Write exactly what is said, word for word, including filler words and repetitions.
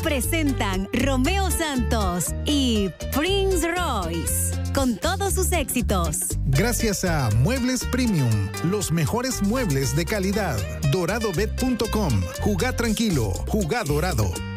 presentan Romeo Santos y Prince Royce con todos sus éxitos. Gracias a Muebles Premium, los mejores muebles de calidad. doradobet punto com. Jugá tranquilo, jugá dorado.